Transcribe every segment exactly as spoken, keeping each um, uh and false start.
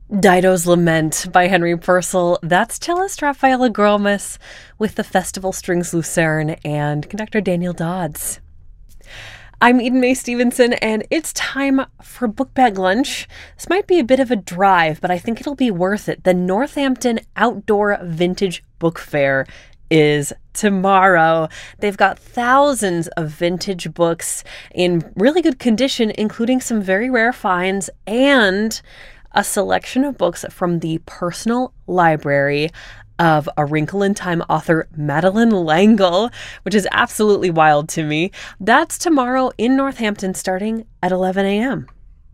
Dido's Lament by Henry Purcell. That's cellist Rafaela Gromas with the Festival Strings Lucerne and conductor Daniel Dodds. I'm Eden Mae Stevenson, and it's time for Book Bag Lunch. This might be a bit of a drive, but I think it'll be worth it. The Northampton Outdoor Vintage Book Fair is tomorrow. They've got thousands of vintage books in really good condition, including some very rare finds and a selection of books from the personal library of A Wrinkle in Time author Madeleine L'Engle, which is absolutely wild to me. That's tomorrow in Northampton starting at eleven a.m.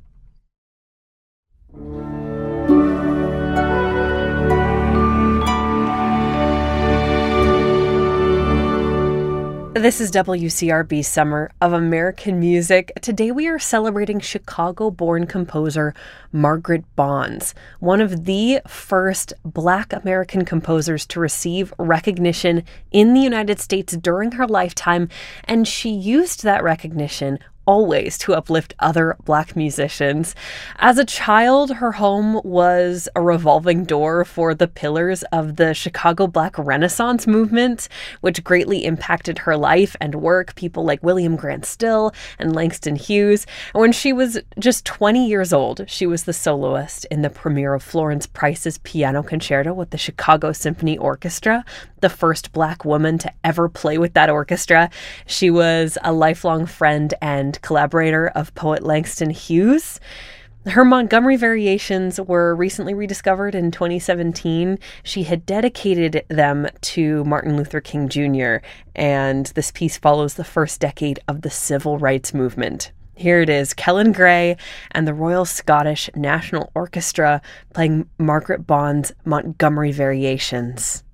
This is W C R B Summer of American Music. Today we are celebrating Chicago-born composer Margaret Bonds, one of the first Black American composers to receive recognition in the United States during her lifetime, and she used that recognition always to uplift other Black musicians. As a child, her home was a revolving door for the pillars of the Chicago Black Renaissance movement, which greatly impacted her life and work. People like William Grant Still and Langston Hughes. And when she was just twenty years old, she was the soloist in the premiere of Florence Price's Piano Concerto with the Chicago Symphony Orchestra, the first Black woman to ever play with that orchestra. She was a lifelong friend and collaborator of poet Langston Hughes. Her Montgomery Variations were recently rediscovered in twenty seventeen. She had dedicated them to Martin Luther King Junior, and this piece follows the first decade of the civil rights movement. Here it is, Kellen Gray and the Royal Scottish National Orchestra playing Margaret Bonds' Montgomery Variations.